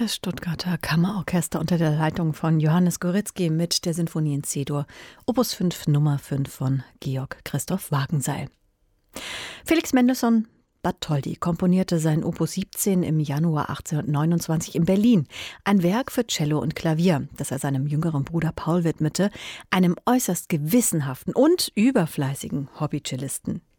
Das Stuttgarter Kammerorchester unter der Leitung von Johannes Gorizki mit der Sinfonie in C-Dur, Opus 5 Nummer 5 von Georg Christoph Wagenseil. Felix Mendelssohn Bartholdy komponierte sein Opus 17 im Januar 1829 in Berlin. Ein Werk für Cello und Klavier, das er seinem jüngeren Bruder Paul widmete, einem äußerst gewissenhaften und überfleißigen Hobbycellisten.